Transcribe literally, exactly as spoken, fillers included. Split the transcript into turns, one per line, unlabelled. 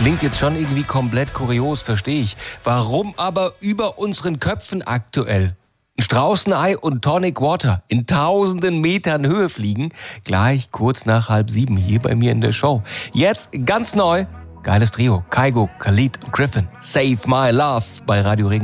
klingt jetzt schon irgendwie komplett kurios, verstehe ich. Warum aber über unseren Köpfen aktuell ein Straußenei und Tonic Water in tausenden Metern Höhe fliegen? Gleich kurz nach halb sieben hier bei mir in der Show. Jetzt ganz neu, geiles Trio, Kygo, Khalid und Griffin. Save My Love bei Radio Regen.